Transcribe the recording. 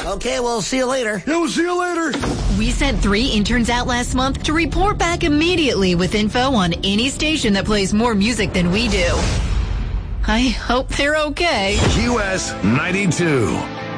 Okay, we'll see you later. Yeah, we'll see you later. We sent 3 interns out last month to report back immediately with info on any station that plays more music than we do. I hope they're okay. QS 92.